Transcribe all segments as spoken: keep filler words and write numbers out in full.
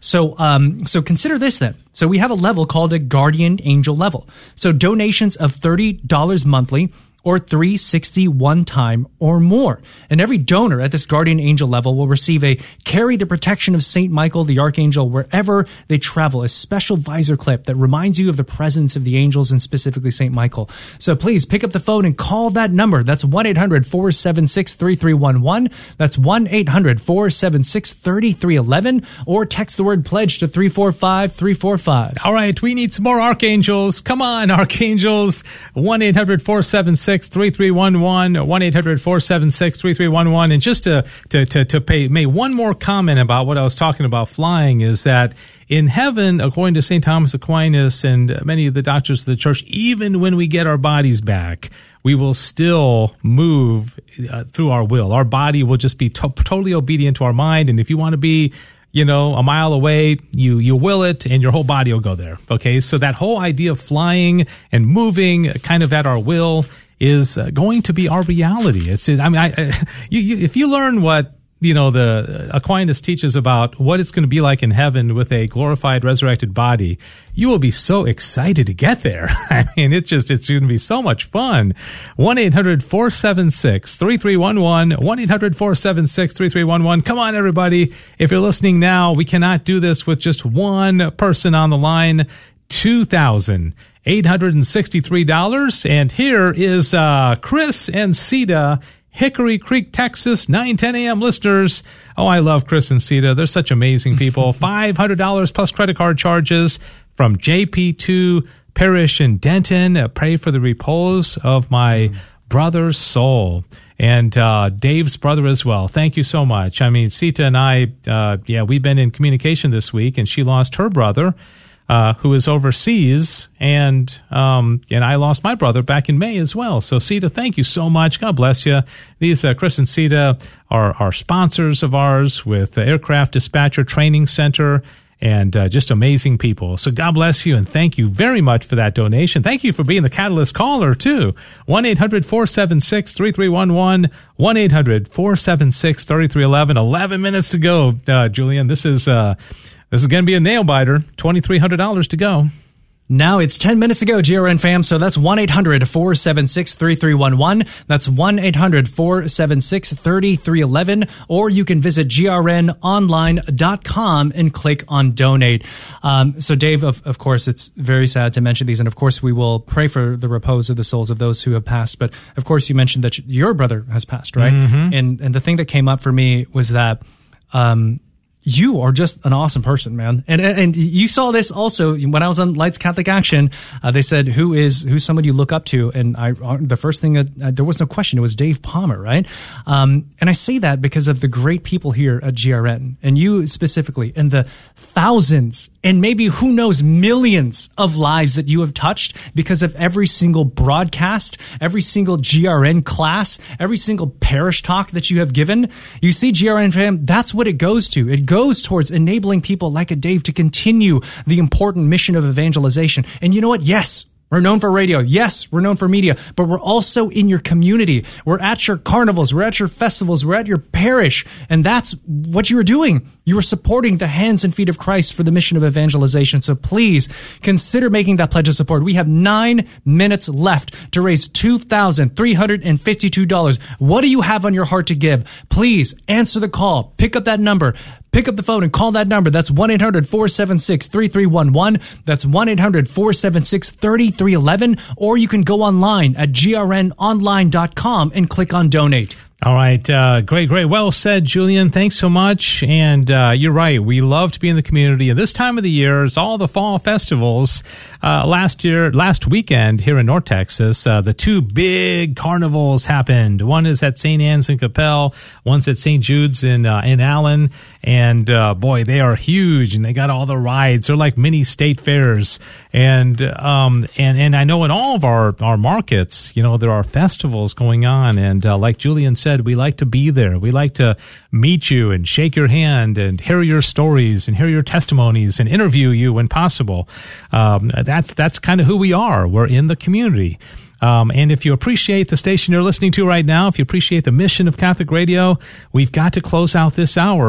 So, um, so consider this then. So we have a level called a guardian angel level. So donations of thirty dollars monthly or three hundred sixty one time or more. And every donor at this guardian angel level will receive a carry the protection of Saint Michael the Archangel wherever they travel, a special visor clip that reminds you of the presence of the angels and specifically Saint Michael. So please pick up the phone and call that number. That's one eight hundred four seven six three three one one. That's one eight hundred four seven six three three one one, or text the word pledge to three four five three four five. All right, we need some more archangels. Come on, archangels. one eight hundred four seven six three three one one, one eight hundred four seven six three three one one. And just to, to, to, to pay, make one more comment about what I was talking about flying is that in heaven, according to Saint Thomas Aquinas and many of the doctors of the church, even when we get our bodies back, we will still move uh, through our will. Our body will just be to- totally obedient to our mind. And if you want to be, you know, a mile away, you, you will it and your whole body will go there. Okay. So that whole idea of flying and moving kind of at our will is uh, going to be our reality. It's, I mean, I, I, you, you, if you learn what, you know, the Aquinas teaches about what it's going to be like in heaven with a glorified, resurrected body, you will be so excited to get there. I mean, it's just, it's going to be so much fun. one eight hundred four seven six three three one one, one eight hundred four seven six three three one one. Come on, everybody. If you're listening now, we cannot do this with just one person on the line. two thousand eight hundred sixty-three dollars. And here is uh, Chris and Sita, Hickory Creek, Texas, nine ten a.m. listeners. Oh, I love Chris and Sita. They're such amazing people. five hundred dollars plus credit card charges from J P two Parish in Denton. Uh, pray for the repose of my brother's soul. And uh, Dave's brother as well. Thank you so much. I mean, Sita and I, uh, yeah, we've been in communication this week, and she lost her brother, Uh, who is overseas, and um, and I lost my brother back in May as well. So, Sita, thank you so much. God bless you. These uh, Chris and Sita are, are sponsors of ours with the Aircraft Dispatcher Training Center, and uh, just amazing people. So God bless you, and thank you very much for that donation. Thank you for being the Catalyst caller, too. one eight hundred four seven six three three one one, one eight hundred four seven six three three one one. eleven minutes to go, uh, Julian. This is... Uh, This is going to be a nail-biter. two thousand three hundred dollars to go. Now it's ten minutes to go, G R N fam. So that's one eight hundred four seven six three three one one. That's one eight hundred four seven six three three one one. Or you can visit G R N online dot com and click on donate. Um, so, Dave, of, of course, it's very sad to mention these. And, of course, we will pray for the repose of the souls of those who have passed. But, of course, you mentioned that your brother has passed, right? Mm-hmm. And, and the thing that came up for me was that um, – you are just an awesome person, man. And and you saw this also when I was on Lights Catholic Action. Uh, they said, who is who's someone you look up to? And I the first thing, that, uh, there was no question. It was Dave Palmer, right? Um, and I say that because of the great people here at G R N, and you specifically, and the thousands and maybe, who knows, millions of lives that you have touched because of every single broadcast, every single G R N class, every single parish talk that you have given. You see, G R N fam, that's what it goes to. It goes goes towards enabling people like a Dave to continue the important mission of evangelization. And you know what? Yes, we're known for radio. Yes, we're known for media, but we're also in your community. We're at your carnivals. We're at your festivals. We're at your parish. And that's what you were doing. You were supporting the hands and feet of Christ for the mission of evangelization. So please consider making that pledge of support. We have nine minutes left to raise two thousand three hundred fifty-two dollars. What do you have on your heart to give? Please answer the call. Pick up that number. Pick up the phone and call that number. That's one eight hundred four seven six three three one one. That's one eight hundred four seven six three three one one. Or you can go online at G R N online dot com and click on donate. All right. Uh, great, great. Well said, Julian. Thanks so much. And uh, you're right. We love to be in the community. And this time of the year is all the fall festivals. Uh, last year, last weekend here in North Texas, uh, the two big carnivals happened. One is at Saint Anne's in Capel. One's at Saint Jude's in uh, in Allen. And uh, boy, they are huge, and they got all the rides. They're like mini state fairs. And um and and I know in all of our our markets, you know, there are festivals going on. And uh, like Julian said, we like to be there. We like to meet you and shake your hand and hear your stories and hear your testimonies and interview you when possible. Um, that's that's kind of who we are. We're in the community. Um, and if you appreciate the station you're listening to right now, if you appreciate the mission of Catholic Radio, we've got to close out this hour.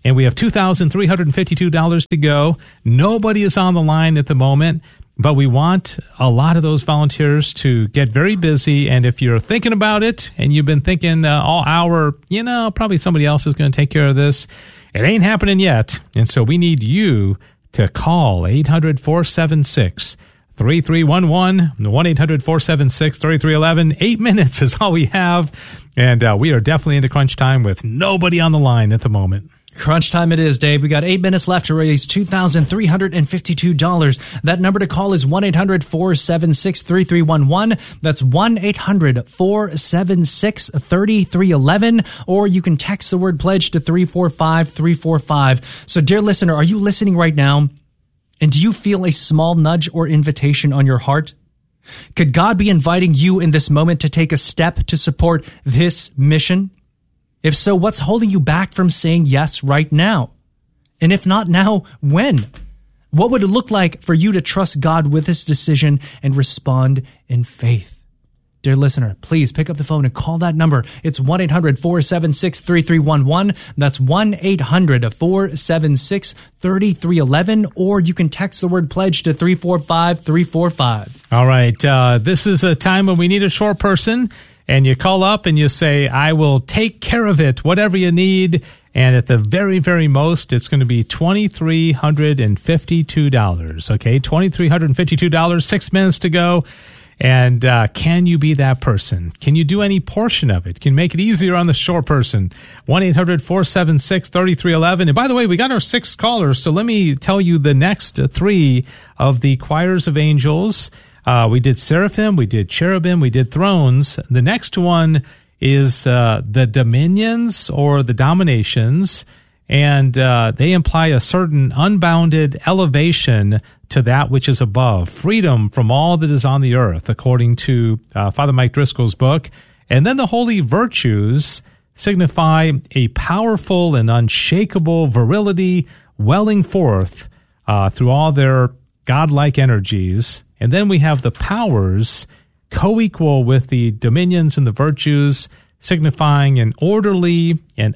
and we have two thousand three hundred fifty-two dollars to go. Nobody is on the line at the moment, but we want a lot of those volunteers to get very busy. And if you're thinking about it and you've been thinking uh, all hour, you know, probably somebody else is going to take care of this, it ain't happening yet. And so we need you to call eight hundred, four seven six, three three one one, one eight hundred, four seven six, three three one one. Eight minutes is all we have. And uh, we are definitely into crunch time with nobody on the line at the moment. Crunch time it is, Dave. We got eight minutes left to raise two thousand three hundred fifty-two dollars. That number to call is one eight hundred, four seven six, three three one one. That's one eight hundred, four seven six, three three one one. Or you can text the word pledge to three four five, three four five. So, dear listener, are you listening right now? And do you feel a small nudge or invitation on your heart? Could God be inviting you in this moment to take a step to support this mission? If so, what's holding you back from saying yes right now? And if not now, when? What would it look like for you to trust God with this decision and respond in faith? Dear listener, please pick up the phone and call that number. It's one eight hundred, four seven six, three three one one. That's one eight hundred, four seven six, three three one one. Or you can text the word pledge to three four five, three four five. All right. Uh, this is a time when we need a short person. And you call up and you say, I will take care of it, whatever you need. And at the very, very most, it's going to be two thousand three hundred fifty-two dollars. Okay, two thousand three hundred fifty-two dollars, six minutes to go. And uh, can you be that person? Can you do any portion of it? Can you make it easier on the short person? one eight hundred, four seven six, three three one one. And by the way, we got our six callers. So let me tell you the next three of the choirs of angels. Uh, we did seraphim, we did cherubim, we did thrones. The next one is uh, the dominions or the dominations, and uh, they imply a certain unbounded elevation to that which is above, freedom from all that is on the earth, according to uh, Father Mike Driscoll's book. And then the holy virtues signify a powerful and unshakable virility welling forth uh, through all their godlike energies. And then we have the powers co-equal with the dominions and the virtues, signifying an orderly and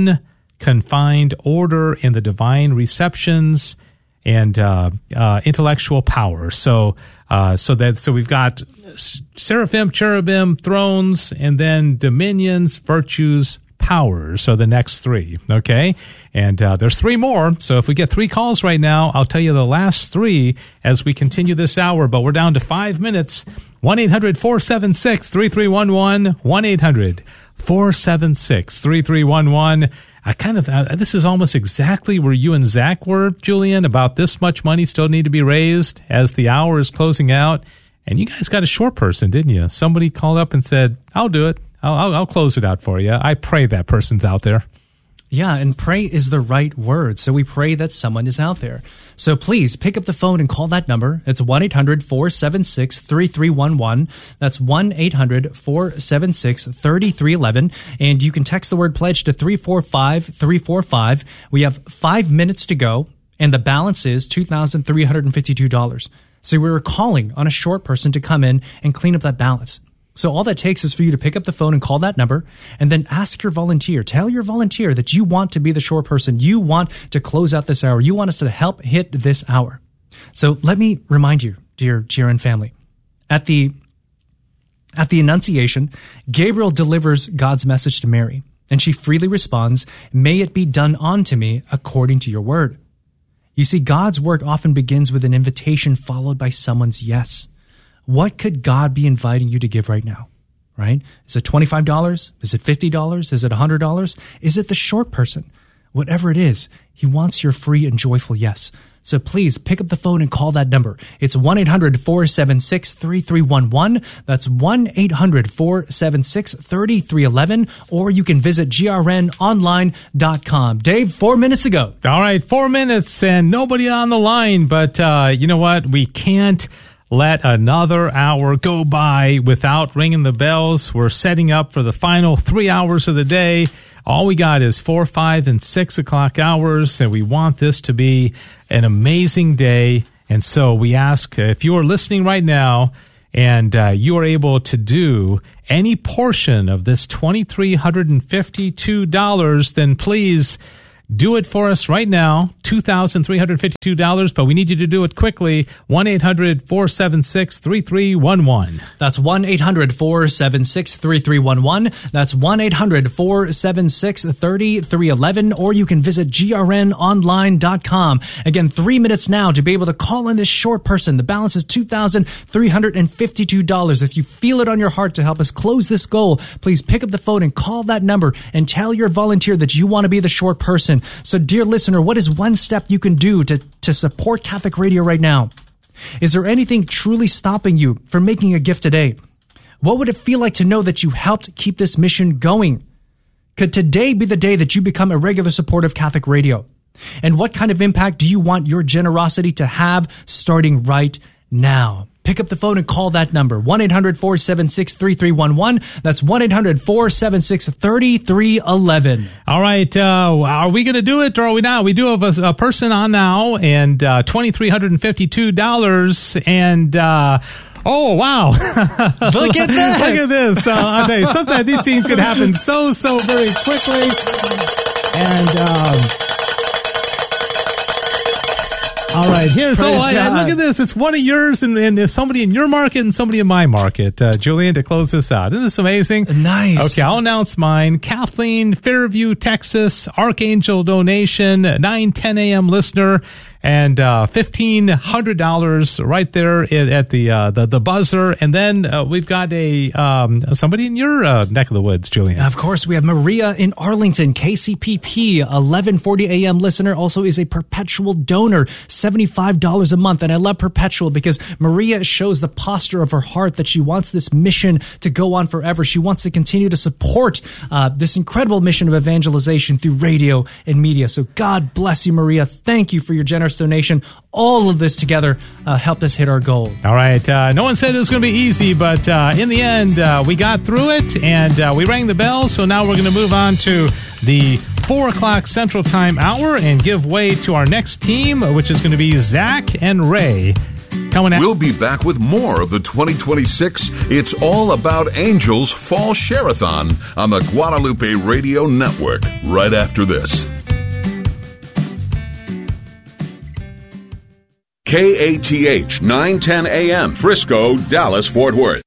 unconfined order in the divine receptions and uh, uh, intellectual power. So, uh, so that so we've got seraphim, cherubim, thrones, and then dominions, virtues, powers. So the next three, okay? And uh, there's three more. So if we get three calls right now, I'll tell you the last three as we continue this hour. But we're down to five minutes. one eight hundred, four seven six, three three one one. one eight hundred, four seven six, three three one one. I kind of, uh, this is almost exactly where you and Zach were, Julian, about this much money still need to be raised as the hour is closing out. And you guys got a short person, didn't you? Somebody called up and said, I'll do it. I'll, I'll, I'll close it out for you. I pray that person's out there. Yeah, and pray is the right word. So we pray that someone is out there. So please pick up the phone and call that number. It's one eight hundred, four seven six, three three one one. That's one eight hundred, four seven six, three three one one. And you can text the word pledge to three four five, three four five. We have five minutes to go, and the balance is two thousand three hundred fifty-two dollars. So we were calling on a short person to come in and clean up that balance. So all that takes is for you to pick up the phone and call that number and then ask your volunteer. Tell your volunteer that you want to be the short person. You want to close out this hour. You want us to help hit this hour. So let me remind you, dear Jiren family, at the, at the Annunciation, Gabriel delivers God's message to Mary, and she freely responds, "May it be done unto me according to your word." You see, God's work often begins with an invitation followed by someone's yes. What could God be inviting you to give right now, right? Is it twenty-five dollars? Is it fifty dollars? Is it one hundred dollars? Is it the short person? Whatever it is, he wants your free and joyful yes. So please pick up the phone and call that number. It's one eight hundred, four seven six, three three one one. That's one eight hundred, four seven six, three three one one. Or you can visit G R N online dot com. Dave, four minutes ago. All right, four minutes and nobody on the line. But uh, you know what? We can't let another hour go by without ringing the bells. We're setting up for the final three hours of the day. All we got is four, five, and six o'clock hours, and we want this to be an amazing day. And so we ask, if you are listening right now and uh, you are able to do any portion of this two thousand three hundred fifty-two dollars, then please Do it for us right now, two thousand three hundred fifty-two dollars, but we need you to do it quickly, one eight hundred four seven six three three one one. That's one eight hundred four seven six three three one one. That's one eight hundred four seven six three three one one, or you can visit G R N online dot com. Again, three minutes now to be able to call in this short person. The balance is two thousand three hundred fifty-two dollars. If you feel it on your heart to help us close this goal, please pick up the phone and call that number and tell your volunteer that you want to be the short person. So, dear listener, what is one step you can do to, to support Catholic Radio right now? Is there anything truly stopping you from making a gift today? What would it feel like to know that you helped keep this mission going? Could today be the day that you become a regular supporter of Catholic Radio? And what kind of impact do you want your generosity to have starting right now? Pick up the phone and call that number, one eight hundred four seven six three three one one. That's one eight hundred four seven six three three one one. All right. Uh, are we going to do it or are we not? We do have a, a person on now and uh, two thousand three hundred fifty-two dollars. And, uh, oh, wow. Look at that. Look at this. Uh, I'll tell you, sometimes these things can happen so, so very quickly. And, um, all right, here. So I, I look at this. It's one of yours, and, and there's somebody in your market and somebody in my market. Uh, Julian, to close this out. Isn't this amazing? Nice. Okay, I'll announce mine. Kathleen, Fairview, Texas, Archangel donation, nine ten a.m. listener, and uh, fifteen hundred dollars right there at, at the, uh, the the buzzer. And then uh, we've got a um, somebody in your uh, neck of the woods, Julian. Of course, we have Maria in Arlington, K C P P, eleven forty a.m. listener, also is a perpetual donor, seventy-five dollars a month. And I love perpetual because Maria shows the posture of her heart that she wants this mission to go on forever. She wants to continue to support uh, this incredible mission of evangelization through radio and media. So God bless you, Maria. Thank you for your generous donation. All of this together uh, helped us hit our goal. All right. Uh, no one said it was going to be easy, but uh, in the end, uh, we got through it, and uh, we rang the bell. So now we're going to move on to the four o'clock Central Time hour and give way to our next team, which is going to be Zach and Ray. Coming out. We'll be back with more of the twenty twenty-six It's All About Angels Fall Share-a-thon on the Guadalupe Radio Network right after this. K A T H nine ten a.m. Frisco, Dallas, Fort Worth.